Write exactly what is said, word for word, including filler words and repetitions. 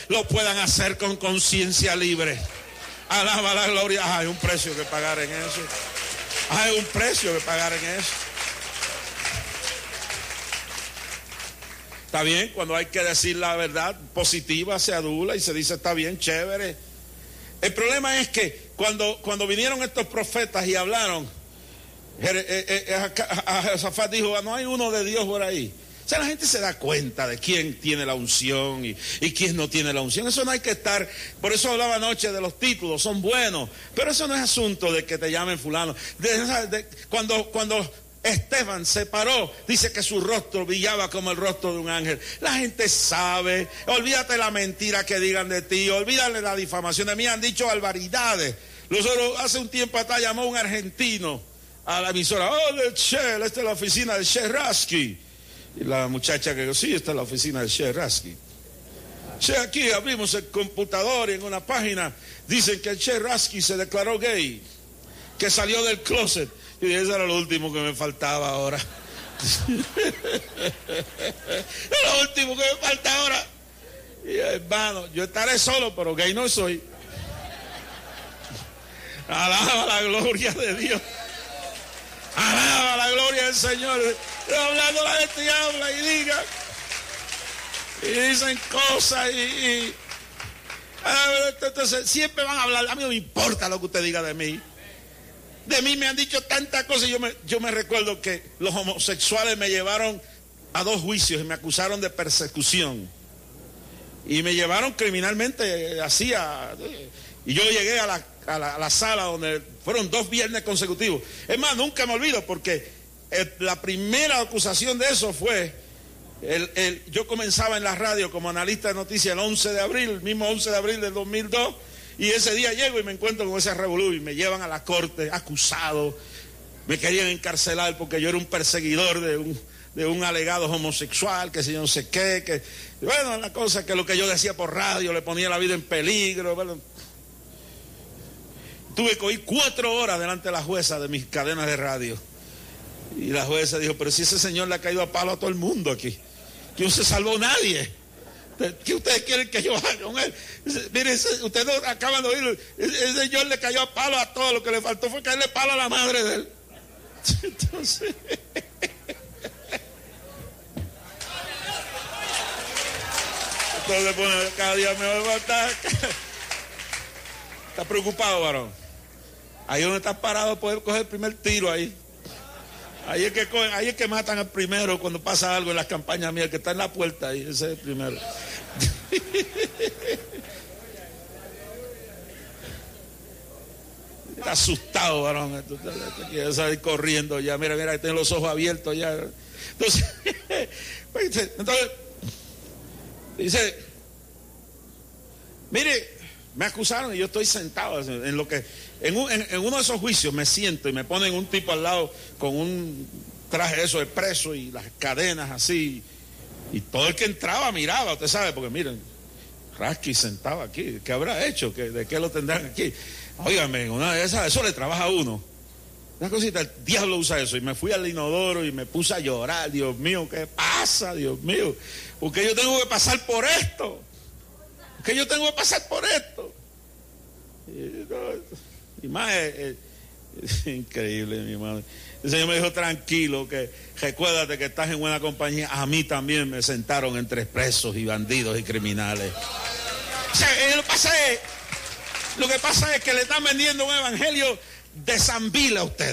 lo puedan hacer con conciencia libre. Alaba la gloria. Ah, hay un precio que pagar en eso. Ah, hay un precio que pagar en eso. Está bien, cuando hay que decir la verdad positiva, se adula y se dice está bien, chévere. El problema es que cuando, cuando vinieron estos profetas y hablaron, Josafat dijo, no hay uno de Dios por ahí. O sea, la gente se da cuenta de quién tiene la unción y, y quién no tiene la unción. Eso no hay que estar, por eso hablaba anoche de los títulos, son buenos, pero eso no es asunto de que te llamen fulano. De, de, cuando, cuando Esteban se paró, dice que su rostro brillaba como el rostro de un ángel. La gente sabe, olvídate la mentira que digan de ti, olvídate la difamación. De mí han dicho barbaridades. Nosotros hace un tiempo atrás llamó un argentino a la emisora, oh, del Shell, esta es la oficina del Shell Rasky. Y la muchacha que dijo, sí, esta es la oficina del Shell Rasky. Sí, aquí abrimos el computador y en una página dicen que el Shell Rasky se declaró gay, que salió del closet. Y dije, eso era lo último que me faltaba ahora. Es lo último que me falta ahora. Y hermano, yo estaré solo, pero gay no soy. Alaba la gloria de Dios. Alaba la gloria del Señor. Hablando la gente y habla y diga. Y dicen cosas y, y... Entonces siempre van a hablar. A mí no me importa lo que usted diga de mí. De mí me han dicho tantas cosas. Yo me, yo me recuerdo que los homosexuales me llevaron a dos juicios y me acusaron de persecución. Y me llevaron criminalmente así a... Y yo llegué a la, a, la, a la sala donde fueron dos viernes consecutivos. Es más, nunca me olvido porque el, la primera acusación de eso fue, el, el, yo comenzaba en la radio como analista de noticias el once de abril, el mismo once de abril del dos mil dos, y ese día llego y me encuentro con ese revolú y me llevan a la corte acusado. Me querían encarcelar porque yo era un perseguidor de un, de un alegado homosexual, que si yo no sé qué, que bueno, la cosa que lo que yo decía por radio le ponía la vida en peligro. Bueno, tuve que oír cuatro horas delante de la jueza de mis cadenas de radio. Y la jueza dijo, pero si ese señor le ha caído a palo a todo el mundo aquí, que no se salvó nadie. ¿Qué ustedes quieren que yo haga con él? Miren, ustedes no acaban de oírlo. Ese señor le cayó a palo a todo, lo que le faltó fue caerle palo a la madre de él. Entonces... Entonces pone, cada día me va a faltar. ¿Estás preocupado, varón? Ahí donde estás parado puedes coger el primer tiro ahí. Ahí es que cogen, ahí es que matan al primero cuando pasa algo en las campañas mías, que está en la puerta ahí, ese es el primero. Está asustado, varón. Quiere salir corriendo ya. Mira, mira, que tiene los ojos abiertos ya. Entonces, entonces dice, mire, me acusaron y yo estoy sentado en lo que en, un, en, en uno de esos juicios me siento y me ponen un tipo al lado con un traje de eso de preso y las cadenas así, y todo el que entraba miraba, usted sabe, porque miren, Rasky sentado aquí, ¿qué habrá hecho? ¿Qué, ¿De qué lo tendrán aquí? Óigame, una de esas, eso le trabaja a uno. Una cosita, el diablo usa eso. Y me fui al inodoro y me puse a llorar. Dios mío, ¿qué pasa? Dios mío, ¿por qué yo tengo que pasar por esto? ¿Por qué yo tengo que pasar por esto? Y, no, y más, es, es, es increíble, mi madre. El Señor me dijo, tranquilo, que recuérdate que estás en buena compañía. A mí también me sentaron entre presos y bandidos y criminales. O sea, lo que pasa es, lo que pasa es que le están vendiendo un evangelio de Zambila a ustedes.